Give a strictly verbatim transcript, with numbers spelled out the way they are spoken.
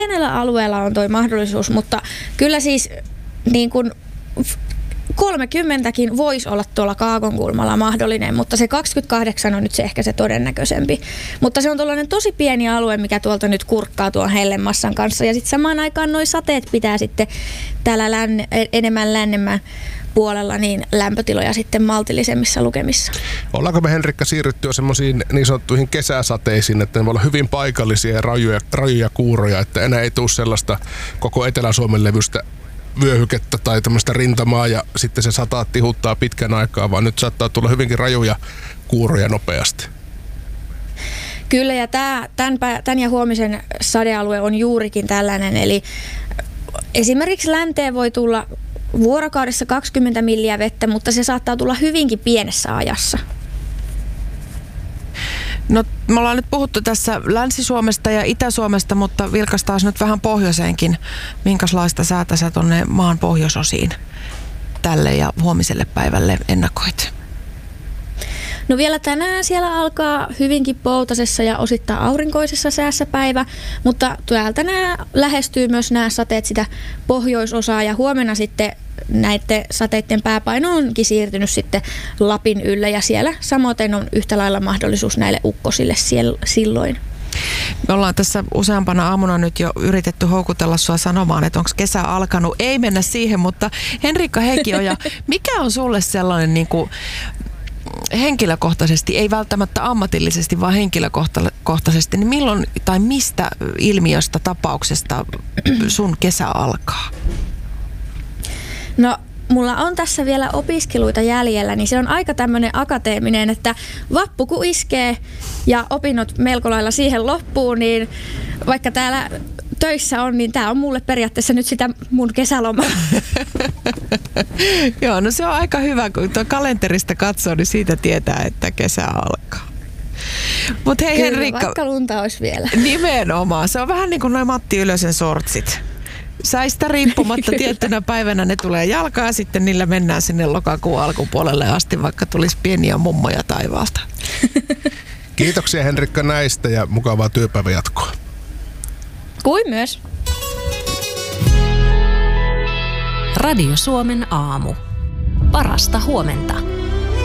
pienellä alueella on toi mahdollisuus, mutta kyllä siis niin kuin kolmekymmentäkin voisi olla tuolla Kaakonkulmalla mahdollinen, mutta se kaksikymmentäkahdeksan on nyt se ehkä se todennäköisempi. Mutta se on tuollainen tosi pieni alue, mikä tuolta nyt kurkkaa tuon hellemassan kanssa. Ja sitten samaan aikaan noi sateet pitää sitten täällä länne, enemmän lännemmän puolella niin lämpötiloja sitten maltillisemmissa lukemissa. Ollaanko me, Henrikka, siirrytty jo semmoisiin niin sanottuihin kesäsateisiin, että ne voi olla hyvin paikallisia ja rajuja, rajuja kuuroja, että enää ei tule sellaista koko Etelä-Suomen levystä vyöhykettä tai tämmöistä rintamaa ja sitten se sataa tihuttaa pitkän aikaa, vaan nyt saattaa tulla hyvinkin rajuja kuuroja nopeasti. Kyllä, ja tämä, tämän, tämän ja huomisen sadealue on juurikin tällainen, eli esimerkiksi länteen voi tulla vuorokaudessa kaksikymmentä milliä vettä, mutta se saattaa tulla hyvinkin pienessä ajassa. No, me ollaan nyt puhuttu tässä Länsi-Suomesta ja Itä-Suomesta, mutta vilkaistaan nyt vähän pohjoiseenkin. Minkälaista säätä sä tuonne maan pohjoisosiin tälle ja huomiselle päivälle ennakoit? No vielä tänään siellä alkaa hyvinkin poutasessa ja osittain aurinkoisessa säässä päivä, mutta täältä nämä lähestyy myös nämä sateet sitä pohjoisosaa ja huomenna sitten näiden sateiden pääpaino onkin siirtynyt sitten Lapin ylle ja siellä samoin on yhtä lailla mahdollisuus näille ukkosille silloin. Me ollaan tässä useampana aamuna nyt jo yritetty houkutella sua sanomaan, että onko kesä alkanut. Ei mennä siihen, mutta Henrikka Heikkioja, mikä on sulle sellainen niin kuin henkilökohtaisesti, ei välttämättä ammatillisesti, vaan henkilökohtaisesti, niin milloin tai mistä ilmiöstä, tapauksesta sun kesä alkaa? No, mulla on tässä vielä opiskeluita jäljellä, niin se on aika tämmöinen akateeminen, että vappu kun iskee ja opinnot melko lailla siihen loppuun, niin vaikka täällä töissä on, niin tää on mulle periaatteessa nyt sitä mun kesälomaa. Joo, no se on aika hyvä, kun tuo kalenterista katsoo, niin siitä tietää, että kesä alkaa. Mut hei, kyllä, Henrikka, vaikka lunta olisi vielä. Nimenomaan. Se on vähän niin kuin noin Matti Ylösen sortsit. Säistä riippumatta tiettynä päivänä ne tulee jalkaan ja sitten niillä mennään sinne lokakuun alkupuolelle asti, vaikka tulisi pieniä mummoja taivaalta. Kiitoksia, Henrikka, näistä ja mukavaa työpäivän jatkoa. Kuin myös. Radio Suomen aamu. Parasta huomenta.